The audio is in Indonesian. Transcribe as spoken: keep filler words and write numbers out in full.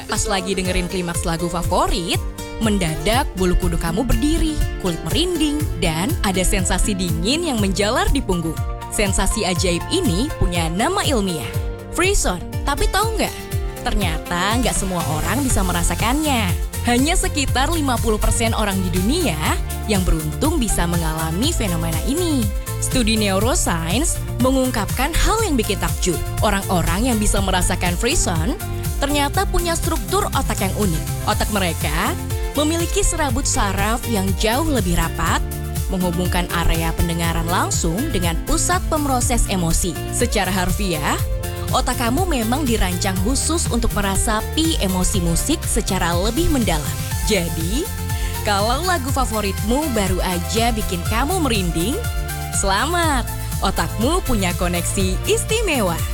Pas lagi dengerin klimaks lagu favorit, mendadak bulu kuduk kamu berdiri, kulit merinding, dan ada sensasi dingin yang menjalar di punggung. Sensasi ajaib ini punya nama ilmiah, frisson. Tapi tahu nggak? Ternyata nggak semua orang bisa merasakannya. Hanya sekitar lima puluh persen orang di dunia yang beruntung bisa mengalami fenomena ini. Studi neuroscience mengungkapkan hal yang bikin takjub. Orang-orang yang bisa merasakan frisson ternyata punya struktur otak yang unik. Otak mereka memiliki serabut saraf yang jauh lebih rapat, menghubungkan area pendengaran langsung dengan pusat pemroses emosi. Secara harfiah, otak kamu memang dirancang khusus untuk merasapi emosi musik secara lebih mendalam. Jadi, kalau lagu favoritmu baru aja bikin kamu merinding, selamat! Otakmu punya koneksi istimewa.